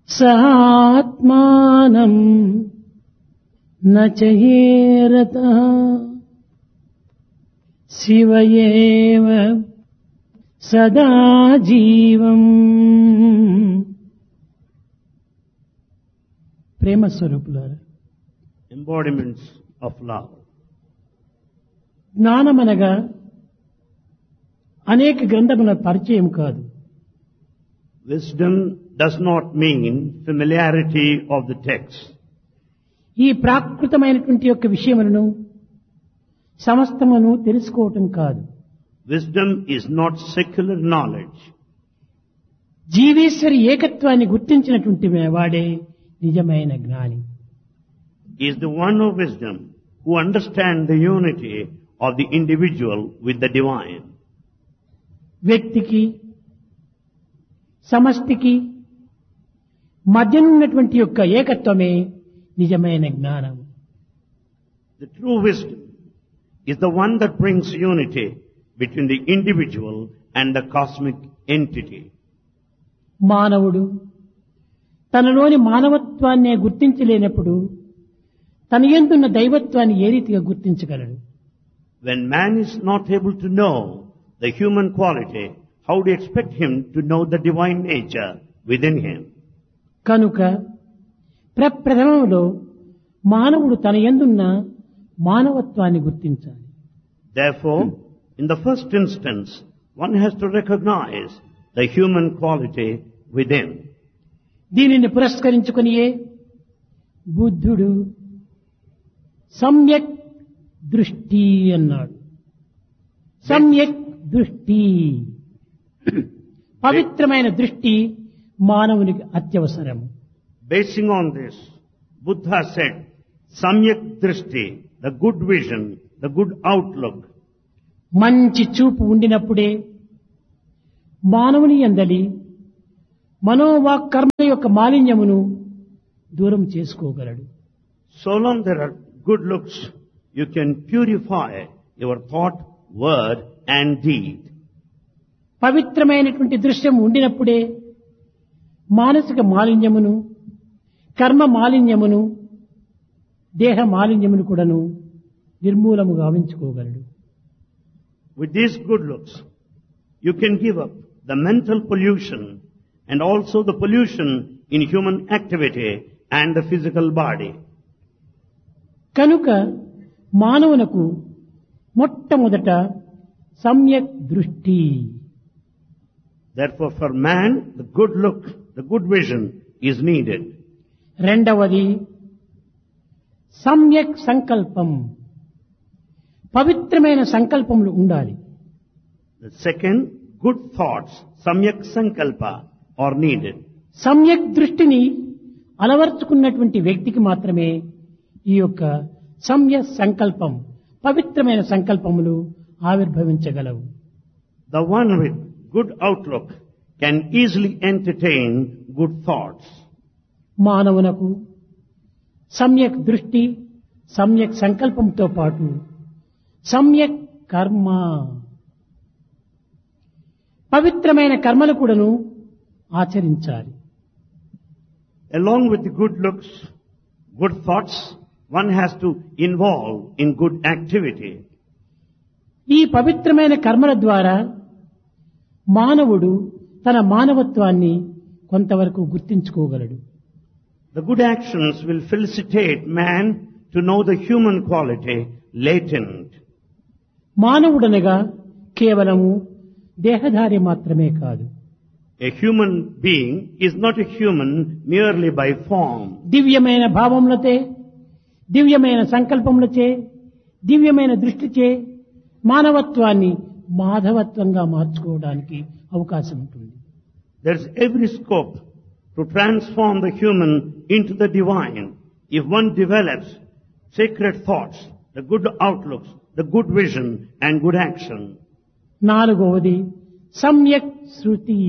సహాత్మానం నచయేరతః శివ ఏవ సదా జీవం. ప్రేమ స్వరూపులారా, embodiments of love. జ్ఞానమనగా అనేక గ్రంథముల పరిచయం కాదు. Wisdom does not mean familiarity of the text. ఈ ప్రాకృతమైనటువంటి యొక్క విషయములను సమస్తమును తెలుసుకోవటం కాదు. Wisdom is not secular knowledge. జీవేశ్వరి ఏకత్వాన్ని గుర్తించినటువంటి వాడే నిజమైన జ్ఞాని. He is the one of wisdom who understands the unity of the individual with the divine. వ్యక్తికి సమష్టికి మధ్యనున్నటువంటి యొక్క ఏకత్వమే నిజమైన జ్ఞానం. The true wisdom is the one that brings unity between the individual and the cosmic entity. మానవుడు తనలోని మానవత్వాన్నే గుర్తించలేనప్పుడు తన యందున్న దైవత్వాన్ని ఏ రీతిగా గుర్తించగలడు? When man is not able to know the human quality, how do you expect him to know the divine nature within him? కనుక ప్రప్రథమంలో మానవుడు తన యందున్న మానవత్వాన్ని గుర్తించాలి. Therefore, in the first instance, one has to recognize the human quality within. దీనిని పురస్కరించుకొనియే బుద్ధుడు సమ్యక్ దృష్టి అన్నాడు. సమ్యక్ దృష్టి, పవిత్రమైన దృష్టి మానవునికి అత్యవసరం. Basing on this, Buddha said, Samyak Drishti, the good vision, the good outlook. మంచి చూపు ఉండినప్పుడే మానవుని యందలి మనోవాక్ కర్మ యొక్క మాలిన్యమును దూరం చేసుకోగలడు. So long there are good looks, you can purify your thought, word and deed. పవిత్రమైనటువంటి దృశ్యం ఉండినప్పుడే మానసిక మాలిన్యమును, కర్మ మాలిన్యమును, దేహ మాలిన్యమును కూడాను నిర్మూలము గావించుకోగలడు. With these good looks, you can give up the mental pollution and also the pollution in human activity and the physical body. కనుక మానవునకు మొట్టమొదట సమ్యక్ దృష్టి. Therefore, for man, the good look, the good vision is needed. రెండవది సమ్యక్ సంకల్పం, పవిత్రమైన సంకల్పములు ఉండాలి. The second, good thoughts, samyak sankalpa, are needed. సమ్యక్ దృష్టిని అలవర్చుకున్నటువంటి వ్యక్తికి మాత్రమే ఈ యొక్క సమ్య సంకల్పం, పవిత్రమైన సంకల్పములు ఆవిర్భవించగలవు. The one with good outlook can easily entertain good thoughts. మానవునకు సమ్యక్ దృష్టి, సమ్యక్ సంకల్పంతో పాటు సమ్యక్ కర్మ, పవిత్రమైన కర్మలు కూడాను ఆచరించాలి. Along with the good looks, good thoughts, one has to involve in good activity. ఈ పవిత్రమైన కర్మల ద్వారా మానవుడు తన మానవత్వాన్ని కొంతవరకు గుర్తించుకోగలడు. The good actions will felicitate man to know the human quality latent. మానవుడనగా కేవలము దేహధారి మాత్రమే కాదు. A human being is not a human merely by form. దివ్యమైన భావములచే, దివ్యమైన సంకల్పములచే, దివ్యమైన దృష్టిచే మానవత్వాన్ని మాధవత్వంగా మార్చుకోవడానికి అవకాశం ఉంటుంది. There is every scope to transform the human into the divine if one develops sacred thoughts, the good outlooks, the good vision and good action. నాలుగవది సమ్యక్ శృతి,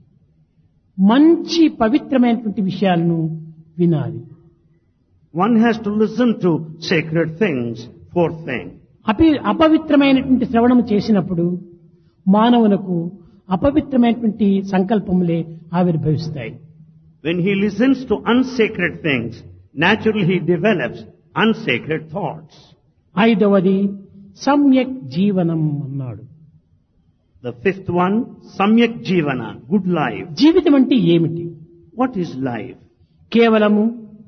మంచి పవిత్రమైనటువంటి విషయాలను వినాలి. One has to listen to sacred things. Fourth thing. అపవిత్రమైనటువంటి శ్రవణము చేసినప్పుడు మానవునకు అపవిత్రమైనటువంటి సంకల్పములే ఆవిర్భవిస్తాయి. When he listens to unsacred things, naturally he develops unsacred thoughts. ఐదవది సమ్యక్ జీవనం అన్నాడు. The fifth one, Samyak Jivana, good life. జీవితం అంటే ఏమిటి? What is life? కేవలము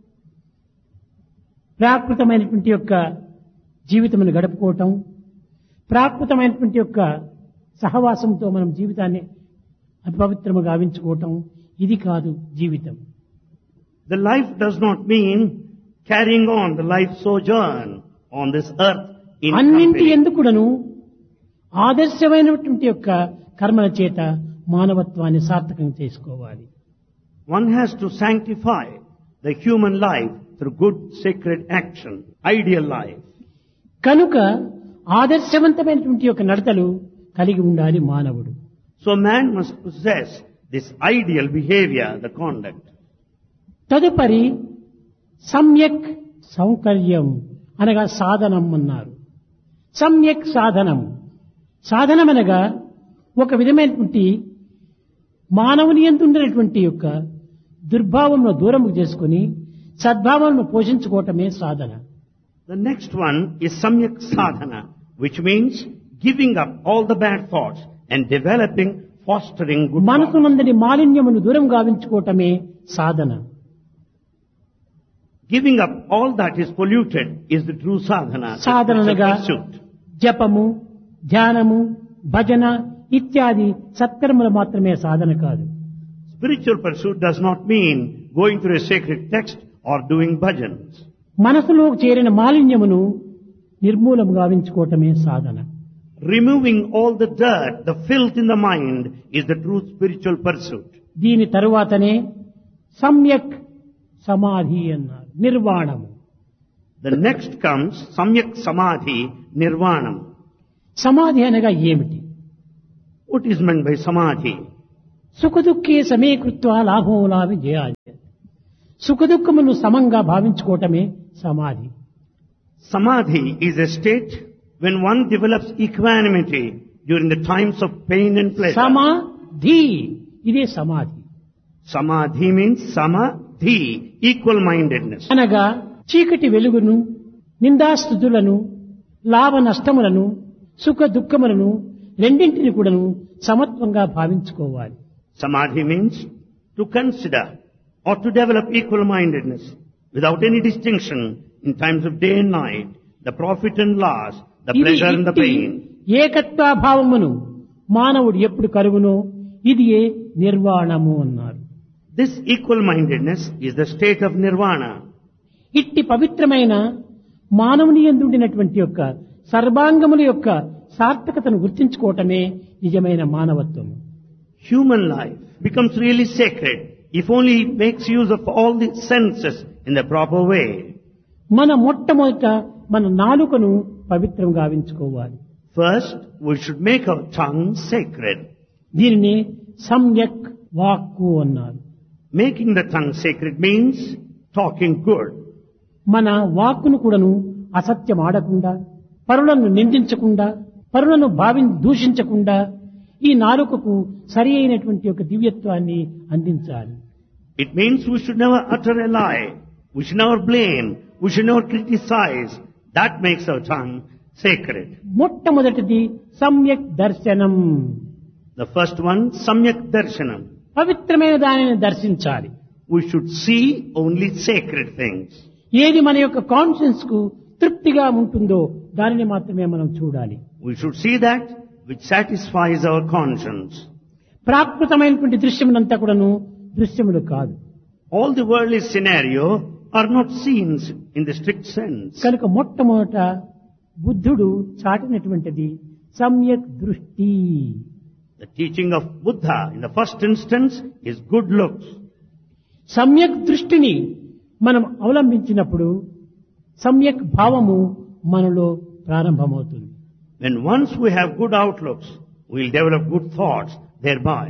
ప్రాకృతమైనటువంటి యొక్క జీవితమును గడుపుకోవటం, ప్రాకృతమైనటువంటి యొక్క సహవాసంతో మనం జీవితాన్ని అపవిత్రము గావించుకోవటం, ఇది కాదు జీవితం. The life does not mean carrying on the life sojourn on this earth in అన్నింటి company. ఎందుకుడను ఆదర్శమైనటువంటి యొక్క కర్మల చేత మానవత్వాన్ని సార్థకం చేసుకోవాలి. One has to sanctify the human life through good sacred action, ideal life. కనుక ఆదర్శవంతమైనటువంటి యొక్క నడతలు కలిగి ఉండాలి మానవుడు. So man must possess this ideal behavior, the conduct. తదుపరి సమ్యక్ సౌకర్యం అనగా సాధనం అన్నారు. సమ్యక్ సాధనం, సాధనం అనగా ఒక విధమైనటువంటి మానవుని యందు ఉండేటువంటి యొక్క దుర్భావంను దూరం చేసుకుని సద్భావాలను పోషించుకోవటమే సాధన. The next one is Samyak Sadhana, which means giving up all the bad thoughts and developing, fostering good thoughts. మనసునందరి మాలిన్యమును దూరం గావించుకోవటమే సాధన. Giving up all that is polluted is the true sadhana. Sadhana It's a అనగా pursuit. జపము, ధ్యానము, భజన ఇత్యాది సత్కర్మలు మాత్రమే సాధన కాదు. Spiritual pursuit does not mean going through a sacred text or doing bhajans. మనసులో చేరిన మాలిన్యమును నిర్మూలము గావించుకోవటమే సాధన. Removing all the dirt, the filth in the mind is the true spiritual pursuit. దీని తరువాతనే సమ్యక్ సమాధి అన్నారు, నిర్వాణము. The next comes Samyak Samadhi Nirvanam. సమాధి అనగా ఏమిటి? What is meant by Samadhi? సుఖదుఖే సమీకృత్వ లాభోలాభి జయాలి. సుఖదుఖమును సమంగా భావించుకోవటమే సమాధి. Samadhi is a state when one develops equanimity during the times of pain and pleasure. సమాధి, ఇదే సమాధి. Samadhi means Samadhi, equal-mindedness. అనగా చీకటి వెలుగును, నిందాస్తుతులను, లాభ నష్టములను, సుఖ దుఃఖములను రెండింటిని కూడాను సమత్వంగా భావించుకోవాలి. Samadhi means to consider or to develop equal-mindedness without any distinction in times of day and night, the profit and loss, the ఇది pleasure and the ఇట్టి pain. ఏకత్వాభావమును మానవుడు ఎప్పుడు కలుగునో ఇది నిర్వాణము అన్నారు. This equal-mindedness is the state of nirvana. ఇట్టి పవిత్రమైన మానవుని యందు ఉండినటువంటి యొక్క సర్వాంగముల యొక్క సార్థకతను గుర్తించుకోవటమే నిజమైన మానవత్వం. Human life becomes really sacred if only it makes use of all the senses in the proper way. మన మొట్టమొదట మన నాలుకను పవిత్రం గావించుకోవాలి. First, we should make our tongue sacred. దీనిని సమ్యక్ వాక్కు అన్నారు. Making the tongue sacred means talking good. మన వాక్కును కూడాను అసత్యం ఆడకుండా, పరులను నిందించకుండా, పరులను దూషించకుండా ఈ నాలుకకు సరి అయినటువంటి ఒక దివ్యత్వాన్ని అందించాలి. It means we should never utter a lie. We should never blame. We should never criticize. That makes our tongue sacred. మొట్టమొదటిది సమ్యక్ దర్శనం. The first one, Samyak Darshanam. పవిత్రమైన దానిని దర్శించాలి. We should see only sacred things. ఏది మన యొక్క conscience కు తృప్తిగా ఉంటుందో దానిని మాత్రమే మనం చూడాలి. We should see that which satisfies our conscience. ప్రాకృతమైనటువంటి దృశ్యములంతా కూడాను దృశ్యములు కాదు. All the worldly scenario are not scenes in the strict sense. కనుక మొట్టమొదట బుద్ధుడు చాటినటువంటిది సమ్యక్ దృష్టి. The teaching of Buddha in the first instance is good looks. సమ్యక్ దృష్టిని మనం అవలంబించినప్పుడు సమ్యక్ భావము మనలో ప్రారంభమవుతుంది. When once we have good outlooks, we will develop good thoughts thereby.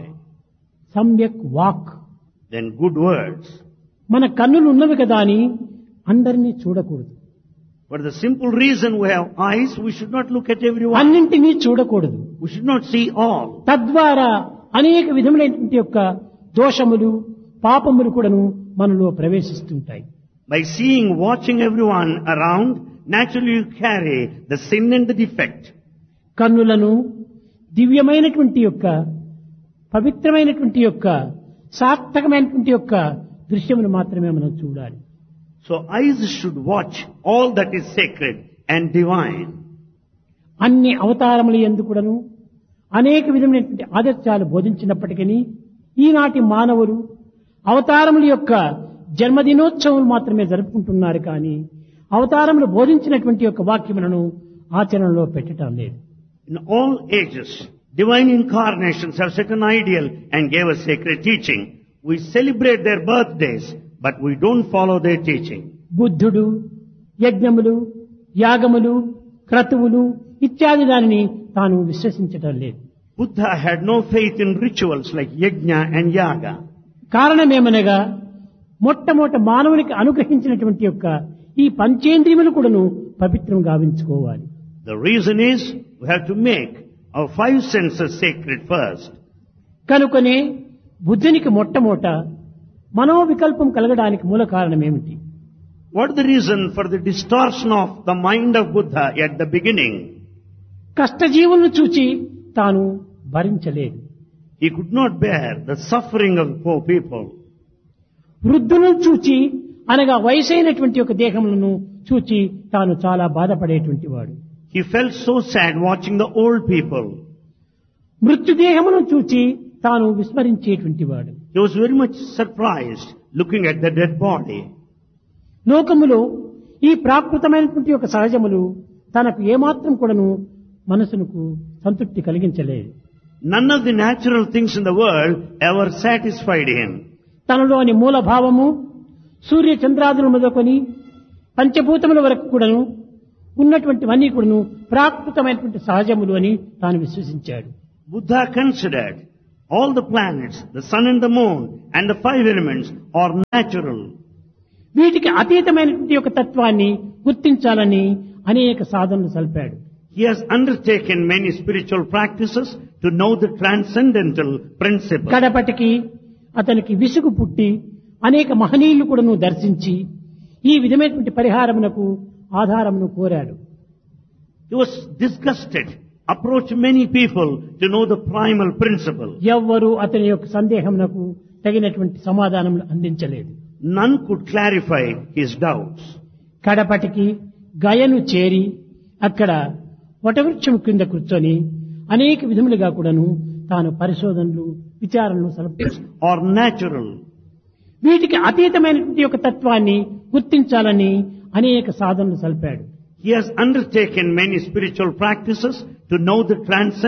సమ్యక్ వాక్, Then good words. మన కన్నులు ఉన్నవి కదా అని అందరినీ చూడకూడదు. For the simple reason we have eyes, we should not look at everyone. అన్నింటినీ చూడకూడదు. We should not see all. తద్వారా అనేక విధములైనటువంటి యొక్క దోషములు, పాపములు కూడాను మనలో ప్రవేశిస్తుంటాయి. By seeing, watching everyone around, naturally you carry the sin and the defect. కన్నులను దివ్యమైనటువంటి యొక్క పవిత్రమైనటువంటి యొక్క సార్థకమైనటువంటి యొక్క దృశ్యమును మాత్రమే మనం చూడాలి. So eyes should watch all that is sacred and divine. అన్ని అవతారముల యందు కూడాను అనేక విధమైనటువంటి ఆదర్శాలు బోధించినప్పటికీ ఈనాటి మానవులు అవతారముల యొక్క జన్మదినోత్సవం మాత్రమే జరుపుకుంటున్నారు కానీ అవతారములు బోధించినటువంటి యొక్క వాక్యములను ఆచరణలో పెట్టడం లేదు. In all ages, divine incarnations have set an ideal and gave us sacred teaching. We celebrate their birthdays, but we don't follow their teaching. బుద్ధుడు యజ్ఞములు యాగములు క్రతువులు ఇత్యాది దానిని తాను విశ్వసించటం లేదు. Buddha had no faith in rituals like yajna and yaga. కారణమేమనగా మొట్టమొదట మానవునికి అనుగ్రహించినటువంటి యొక్క ఈ పంచేంద్రియములు కూడాను పవిత్రం గావించుకోవాలి. The reason is we have to make our five senses sacred first. కనుకనే బుద్ధునికి మొట్టమొదట మనోవికల్పం కలగడానికి మూల కారణం ఏమిటి? What is the reason for the distortion of the mind of Buddha at the beginning? కష్టజీవులను చూచి తాను భరించలేదు. He could not bear the suffering of poor people. వృద్ధులను చూచి అనగా వయసైనటువంటి ఒక దేహములను చూచి తాను చాలా బాధపడేటువంటి వాడు. He felt so sad watching the old people. మృత్యుదేహమును చూచి తాను విస్మరించేటువంటి వాడు. He was very much surprised looking at the dead body. లోకములో ఈ ప్రాకృతమైనటువంటి ఒక సహజములు తనకు ఏమాత్రం కూడాను మనసుకు సంతృప్తి కలిగించలేదు. None of the natural things in the world ever satisfied him. తనలోని మూల భావము సూర్య చంద్రాదుల మొదలుకొని పంచభూతముల వరకు కూడాను ఉన్నటువంటివన్నీ కూడాను ప్రాకృతమైనటువంటి సహజములు అని తాను విశ్వసించాడు. Buddha considered all the planets, the sun and the moon and the five elements are natural. వీటికి అతీతమైనటువంటి ఒక తత్వాన్ని గుర్తించాలని అనేక సాధనలు సల్పాడు. He has undertaken many spiritual practices to know the transcendental principle. కడపటికి అతనికి విసుగు పుట్టి అనేక మహనీయులు కూడాను దర్శించి ఈ విధమైనటువంటి పరిహారమునకు ఆధారమును కోరాడు. He was disgusted, approached many people to know the primal principle. ఎవ్వరూ అతని యొక్క సందేహమునకు తగినటువంటి సమాధానములు అందించలేదు. None could clarify his doubts. కడపటికి గయను చేరి అక్కడ వటవృక్షం కింద కూర్చొని అనేక విధములుగా కూడాను తాను పరిశోధనలు విచారణలు సల్పాడు. Are natural. వీటికి అతీతమైనటువంటి ఒక తత్వాన్ని గుర్తించాలని అనేక సాధనలు సల్పాడు. He has undertaken many spiritual practices to know the transcendental